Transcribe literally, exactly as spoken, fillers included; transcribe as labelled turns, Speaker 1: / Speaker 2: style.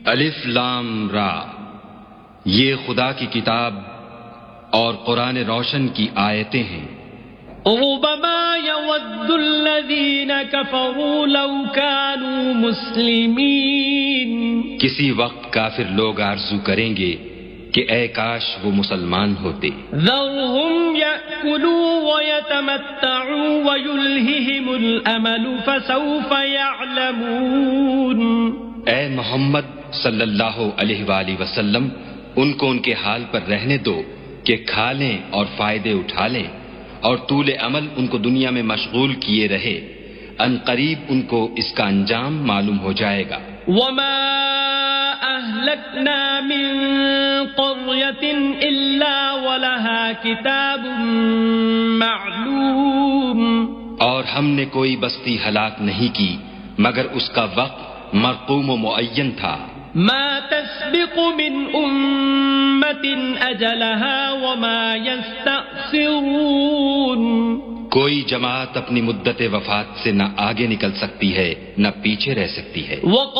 Speaker 1: الف لام را، یہ خدا کی کتاب اور قرآن روشن کی آیتیں ہیں۔
Speaker 2: ربما يود الذين كفروا لو كانوا مسلمين،
Speaker 1: کسی وقت کافر لوگ آرزو کریں گے کہ اے کاش وہ مسلمان ہوتے۔
Speaker 2: ذرهم يأكلوا ويتمتعوا ويلههم الأمل فسوف يعلمون۔
Speaker 1: اے محمد صلی اللہ علیہ وآلہ وسلم، ان کو ان کے حال پر رہنے دو کہ کھا لیں اور فائدے اٹھا لیں، اور طول عمل ان کو دنیا میں مشغول کیے رہے، ان قریب ان کو اس کا انجام معلوم ہو جائے گا۔
Speaker 2: وما أهلكنا من قرية إلا ولها كتاب معلوم،
Speaker 1: اور ہم نے کوئی بستی ہلاک نہیں کی مگر اس کا وقت مرقوم و معین تھا۔
Speaker 2: ما تسبق من أمة أجلها وما يستأخرون،
Speaker 1: کوئی جماعت اپنی مدت وفات سے نہ آگے نکل سکتی ہے نہ پیچھے رہ سکتی ہے۔
Speaker 2: وقال